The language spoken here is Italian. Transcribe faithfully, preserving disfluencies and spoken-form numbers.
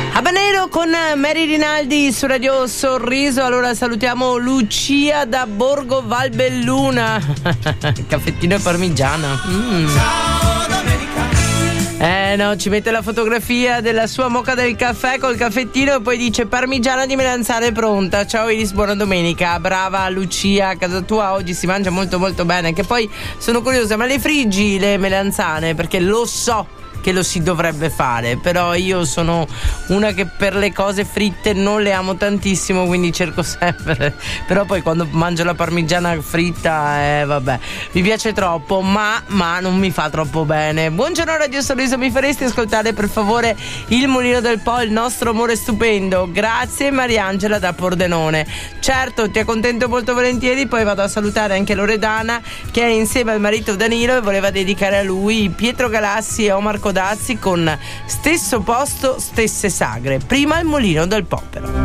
Habanero con Mary Rinaldi su Radio Sorriso. Allora salutiamo Lucia da Borgo Valbelluna. Caffettino e parmigiana. Mm. Eh no, ci mette la fotografia della sua moka del caffè col caffettino e poi dice parmigiana di melanzane pronta. Ciao Iris, buona domenica. Brava Lucia, a casa tua oggi si mangia molto molto bene. Che poi sono curiosa, ma le friggi le melanzane? Perché lo so che lo si dovrebbe fare, però io sono una che per le cose fritte non le amo tantissimo, quindi cerco sempre, però poi quando mangio la parmigiana fritta eh vabbè, mi piace troppo, ma, ma non mi fa troppo bene. Buongiorno Radio Sorriso, mi faresti ascoltare per favore Il Mulino del Po, il nostro amore stupendo? Grazie Mariangela da Pordenone. Certo, ti accontento molto volentieri. Poi vado a salutare anche Loredana, che è insieme al marito Danilo e voleva dedicare a lui Pietro Galassi e Omar Codazzi con Stesso posto, stesse sagre. Prima Il Mulino del Po però.